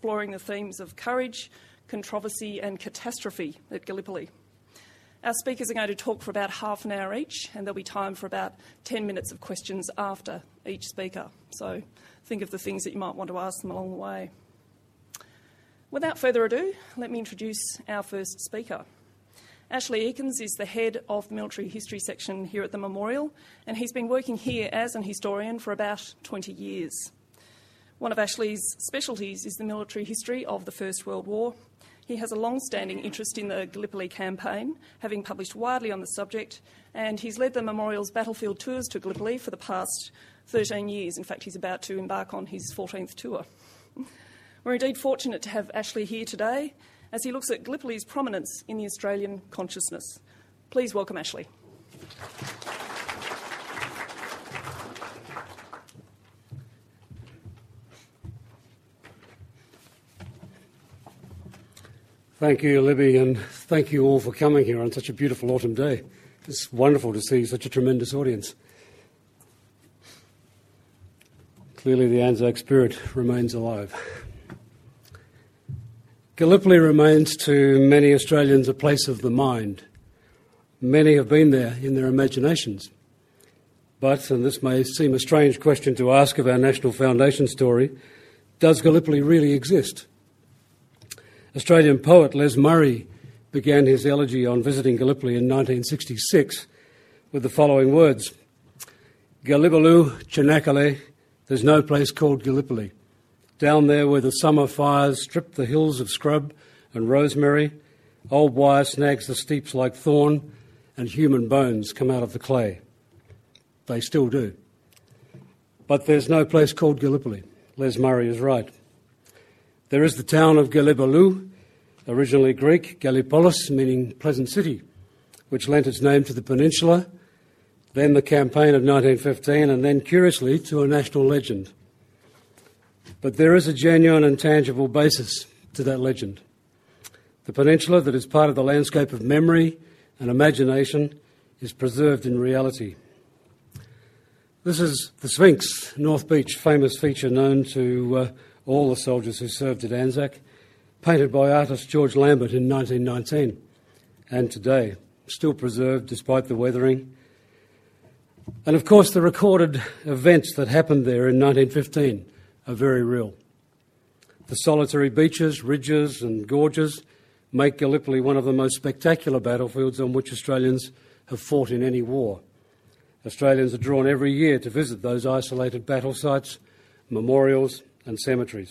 exploring the themes of courage, controversy and catastrophe at Gallipoli. Our speakers are going to talk for about half an hour each, and there'll be time for about 10 minutes of questions after each speaker. So think of the things that you might want to ask them along the way. Without further ado, let me introduce our first speaker. Ashley Eakins is the head of the Military History section here at the Memorial, and he's been working here as an historian for about 20 years. One of Ashley's specialties is the military history of the First World War. He has a long-standing interest in the Gallipoli campaign, having published widely on the subject, and he's led the Memorial's battlefield tours to Gallipoli for the past 13 years. In fact, he's about to embark on his 14th tour. We're indeed fortunate to have Ashley here today as he looks at Gallipoli's prominence in the Australian consciousness. Please welcome Ashley. Thank you, Libby, and thank you all for coming here on such a beautiful autumn day. It's wonderful to see such a tremendous audience. Clearly the Anzac spirit remains alive. Gallipoli remains to many Australians a place of the mind. Many have been there in their imaginations. But, and this may seem a strange question to ask of our National Foundation story, does Gallipoli really exist? Australian poet Les Murray began his elegy on visiting Gallipoli in 1966 with the following words: Gallibaloo, Chinakale, there's no place called Gallipoli. Down there where the summer fires strip the hills of scrub and rosemary, old wire snags the steeps like thorn, and human bones come out of the clay. They still do. But there's no place called Gallipoli. Les Murray is right. There is the town of Gallibaloo, originally Greek, Gallipolis, meaning pleasant city, which lent its name to the peninsula, then the campaign of 1915, and then, curiously, to a national legend. But there is a genuine and tangible basis to that legend. The peninsula that is part of the landscape of memory and imagination is preserved in reality. This is the Sphinx, North Beach, famous feature known to all the soldiers who served at Anzac, painted by artist George Lambert in 1919, and today, still preserved despite the weathering. And of course, the recorded events that happened there in 1915 are very real. The solitary beaches, ridges and gorges make Gallipoli one of the most spectacular battlefields on which Australians have fought in any war. Australians are drawn every year to visit those isolated battle sites, memorials and cemeteries.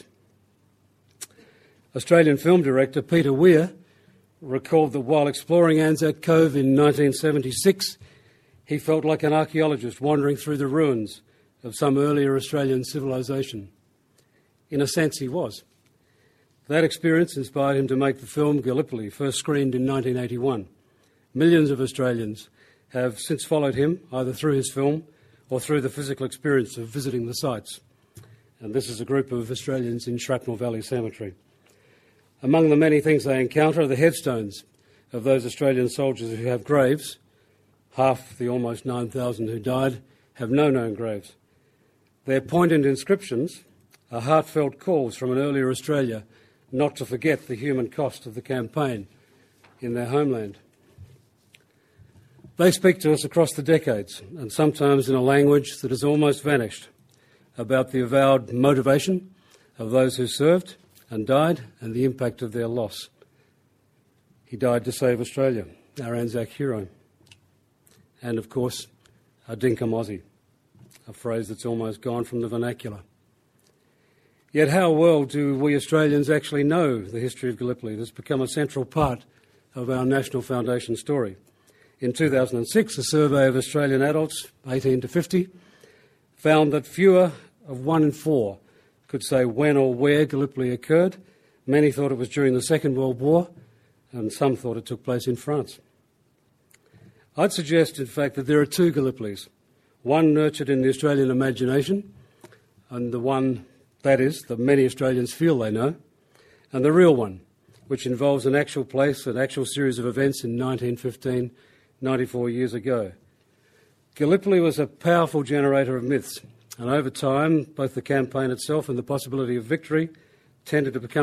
Australian film director Peter Weir recalled that while exploring Anzac Cove in 1976, he felt like an archaeologist wandering through the ruins of some earlier Australian civilization. In a sense, he was. That experience inspired him to make the film Gallipoli, first screened in 1981. Millions of Australians have since followed him, either through his film or through the physical experience of visiting the sites. And this is a group of Australians in Shrapnel Valley Cemetery. Among the many things they encounter are the headstones of those Australian soldiers who have graves. Half the almost 9,000 who died have no known graves. Their poignant inscriptions are heartfelt calls from an earlier Australia not to forget the human cost of the campaign in their homeland. They speak to us across the decades, and sometimes in a language that has almost vanished, about the avowed motivation of those who served and died and the impact of their loss. He died to save Australia, our Anzac hero. And, of course, our Dinkum Aussie, a phrase that's almost gone from the vernacular. Yet how well do we Australians actually know the history of Gallipoli? That's become a central part of our National Foundation story. In 2006, a survey of Australian adults, 18 to 50, found that fewer of 1 in 4 could say when or where Gallipoli occurred. Many thought it was during the Second World War, and some thought it took place in France. I'd suggest, in fact, that there are two Gallipolis, one nurtured in the Australian imagination, and the one, that is, that many Australians feel they know, and the real one, which involves an actual place, an actual series of events in 1915, 94 years ago. Gallipoli was a powerful generator of myths, and over time, both the campaign itself and the possibility of victory tended to become